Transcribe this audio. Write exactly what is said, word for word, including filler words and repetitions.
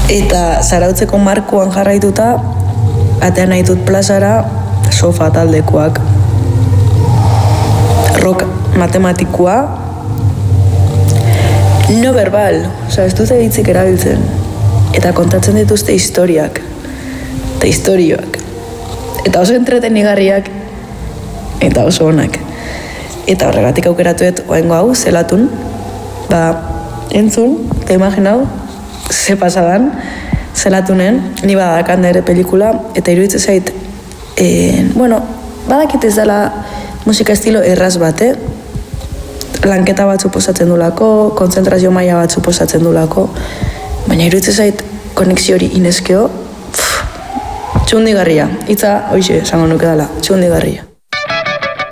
Eta zarautzeko markuan jarraituta, atean nahi dut plazara sofa taldekoak. Rock matematikoa, no verbal, oza, ez dute hitzik erabiltzen. Eta kontatzen dituzte historiak, eta historioak. Eta oso entretenigarriak, eta oso onak. Eta horregatik aukeratuet oaingo hau, zelatun, ba, entzun, eta imaginau, ze pasadan, zelatunen, ni badadakan ere pelikula, eta iruditzen zait, e, bueno, badakit ez dela musika estilo erraz bate, lanketa bat suposatzen dulako, kontzentrazio maila bat suposatzen dulako, baina iruditzen zait konexio hori inezkeo, txundigarria, hitza hoxe esango nuke dela, txundigarria.